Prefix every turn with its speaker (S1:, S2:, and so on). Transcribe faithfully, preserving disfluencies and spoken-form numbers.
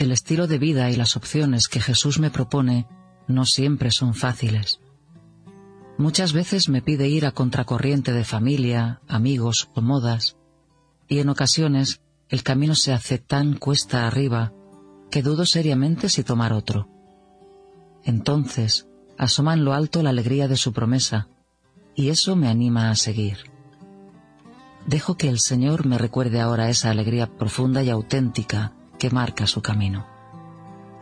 S1: El estilo de vida y las opciones que Jesús me propone no siempre son fáciles. Muchas veces me pide ir a contracorriente de familia, amigos o modas, y en ocasiones el camino se hace tan cuesta arriba que dudo seriamente si tomar otro. Entonces asoma en lo alto la alegría de su promesa, y eso me anima a seguir. Dejo que el Señor me recuerde ahora esa alegría profunda y auténtica que marca su camino.